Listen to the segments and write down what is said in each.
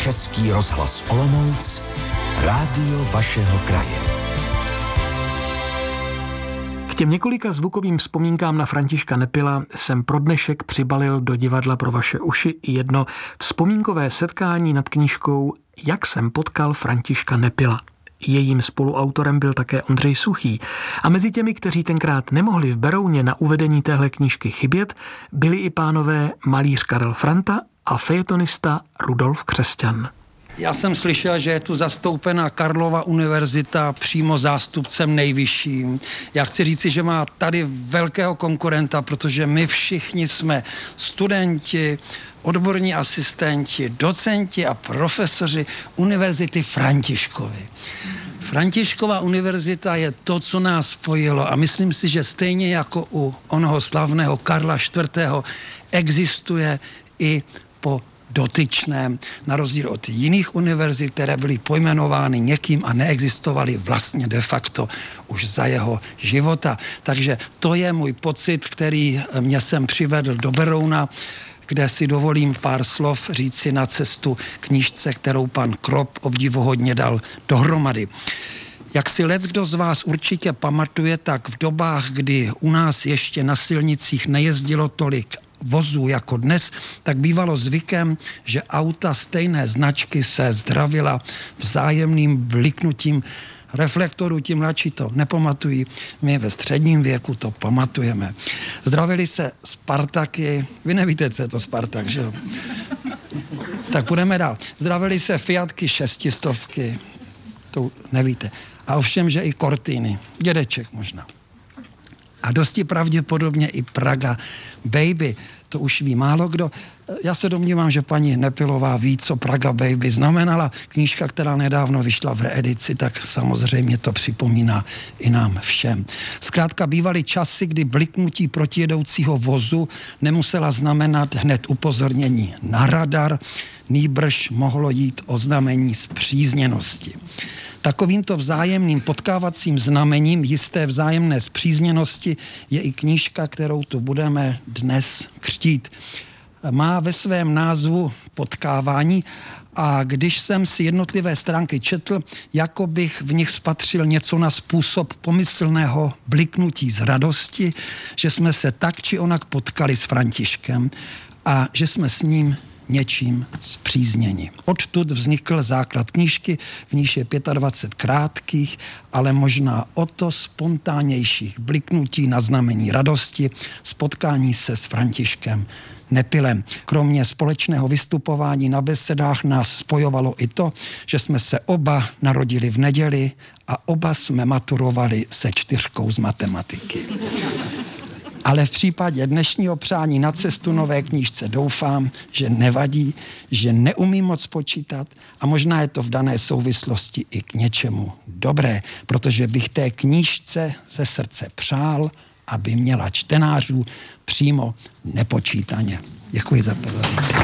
Český rozhlas Olomouc, rádio vašeho kraje. K těm několika zvukovým vzpomínkám na Františka Nepila jsem pro dnešek přibalil do divadla pro vaše uši jedno vzpomínkové setkání nad knížkou Jak jsem potkal Františka Nepila. Jejím spoluautorem byl také Ondřej Suchý a mezi těmi, kteří tenkrát nemohli v Berouně na uvedení téhle knížky chybět, byli i pánové malíř Karel Franta a fejetonista Rudolf Křesťan. Já jsem slyšel, že je tu zastoupena Karlova univerzita přímo zástupcem nejvyšším. Já chci říci, že má tady velkého konkurenta, protože my všichni jsme studenti, odborní asistenti, docenti a profesoři Univerzity Františkovy. Františkova univerzita je to, co nás spojilo a myslím si, že stejně jako u onoho slavného Karla IV. Existuje i po dotyčném, na rozdíl od jiných univerzit, které byly pojmenovány někým a neexistovaly vlastně de facto už za jeho života. Takže to je můj pocit, který mě sem přivedl do Berouna, kde si dovolím pár slov říci na cestu knížce, kterou pan Krop obdivuhodně dal dohromady. Jak si leckdo z vás určitě pamatuje, tak v dobách, kdy u nás ještě na silnicích nejezdilo tolik vozů jako dnes, tak bývalo zvykem, že auta stejné značky se zdravila vzájemným bliknutím reflektorů. Ti mladší to nepamatují, my ve středním věku to pamatujeme. Zdravili se Spartaky, vy nevíte, co je to Spartak, že jo? Tak půjdeme dál. Zdravili se Fiatky 600, to nevíte. A ovšem, že i Cortiny, dědeček možná. A dosti pravděpodobně i Praga Baby, to už ví málo kdo. Já se domnívám, že paní Nepilová ví, co Praga Baby znamenala. Knížka, která nedávno vyšla v reedici, tak samozřejmě to připomíná i nám všem. Zkrátka bývaly časy, kdy bliknutí protijedoucího vozu nemusela znamenat hned upozornění na radar, nýbrž mohlo jít o znamení spřízněnosti. Takovýmto vzájemným potkávacím znamením jisté vzájemné spřízněnosti je i knížka, kterou tu budeme dnes křtít. Má ve svém názvu Potkávání a když jsem si jednotlivé stránky četl, jako bych v nich spatřil něco na způsob pomyslného bliknutí z radosti, že jsme se tak či onak potkali s Františkem a že jsme s ním něčím spřízněni. Odtud vznikl základ knížky, v níž je 25 krátkých, ale možná o to spontánnějších bliknutí na znamení radosti, spotkání se s Františkem Nepilem. Kromě společného vystupování na besedách nás spojovalo i to, že jsme se oba narodili v neděli a oba jsme maturovali se 4 z matematiky. Ale v případě dnešního přání na cestu nové knížce doufám, že nevadí, že neumím moc počítat a možná je to v dané souvislosti i k něčemu dobré, protože bych té knížce ze srdce přál, aby měla čtenářů přímo nepočítaně. Děkuji za pozornost.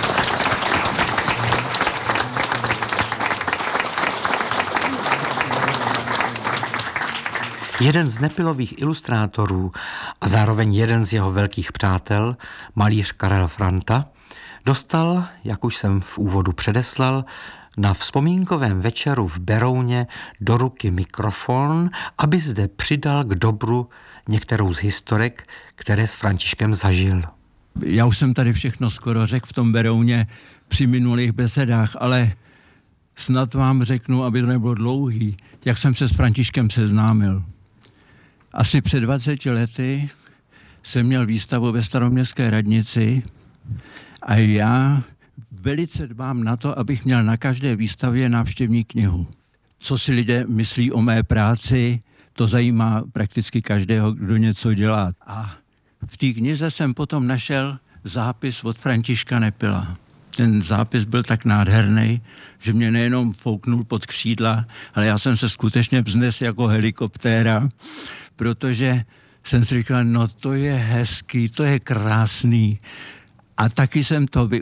Jeden z Nepilových ilustrátorů a zároveň jeden z jeho velkých přátel, malíř Karel Franta, dostal, jak už jsem v úvodu předeslal, na vzpomínkovém večeru v Berouně do ruky mikrofon, aby zde přidal k dobru některou z historek, které s Františkem zažil. Já už jsem tady všechno skoro řekl v tom Berouně při minulých besedách, ale snad vám řeknu, aby to nebylo dlouhý, jak jsem se s Františkem seznámil. Asi před 20 lety jsem měl výstavu ve Staroměstské radnici a já velice dbám na to, abych měl na každé výstavě návštěvní knihu. Co si lidé myslí o mé práci, to zajímá prakticky každého, kdo něco dělá. A v té knize jsem potom našel zápis od Františka Nepila. Ten zápis byl tak nádherný, že mě nejenom fouknul pod křídla, ale já jsem se skutečně vznesl jako helikoptéra, protože jsem si říkal, no to je hezký, to je krásný. A taky jsem to